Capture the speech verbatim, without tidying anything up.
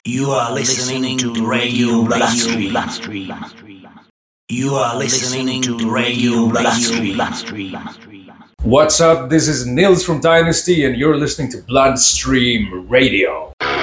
You are listening to Radio Bloodstream. You are listening to Radio Bloodstream. What's up? This is Nils from Dynasty, and you're listening to Bloodstream Radio.